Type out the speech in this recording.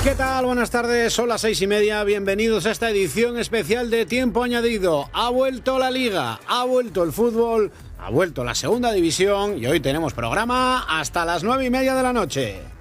¿Qué tal? Buenas tardes, son las 6:30. Bienvenidos a esta edición especial de Tiempo Añadido. Ha vuelto la Liga, ha vuelto el fútbol, ha vuelto la segunda división y hoy tenemos programa hasta las 9:30 de la noche.